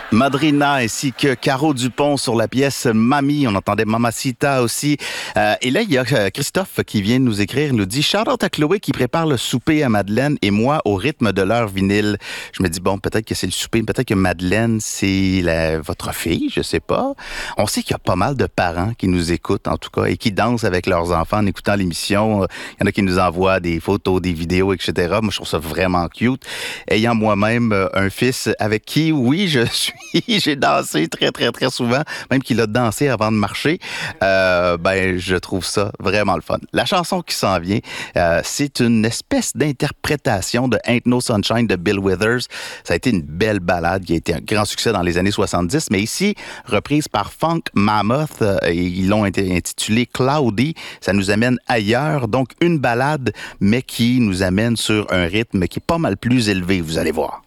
Madrina ainsi que Caro Dupont sur la pièce Mamie. On entendait Mamacita aussi. Et là, il y a Christophe qui vient nous écrire. Il nous dit « Shout-out à Chloé qui prépare le souper à Madeleine et moi au rythme de leur vinyle. » Je me dis, bon, peut-être que c'est le souper, peut-être que Madeleine, c'est votre fille, je sais pas. On sait qu'il y a pas mal de parents qui nous écoutent, en tout cas, et qui dansent avec leurs enfants en écoutant l'émission. Il y en a qui nous envoient des photos, des vidéos, etc. Moi, je trouve ça vraiment cute. Ayant moi-même un fils avec qui, oui, j'ai dansé très, très, très souvent, même qu'il a dansé avant de marcher. Je trouve ça vraiment le fun. La chanson qui s'en vient, c'est une espèce d'interprétation de Ain't No Sunshine de Bill Withers. Ça a été une belle ballade qui a été un grand succès dans les années 70, mais ici, reprise par Funk Mammoth, ils l'ont intitulée Cloudy. Ça nous amène ailleurs, donc une ballade, mais qui nous amène sur un rythme qui est pas mal plus élevé, vous allez voir.